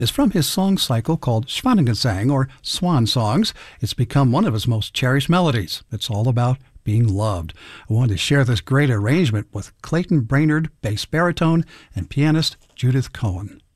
is from his song cycle called Schwanengesang, or Swan Songs. It's become one of his most cherished melodies. It's all about being loved. I wanted to share this great arrangement with Clayton Brainerd, bass baritone, and pianist Judith Cohen.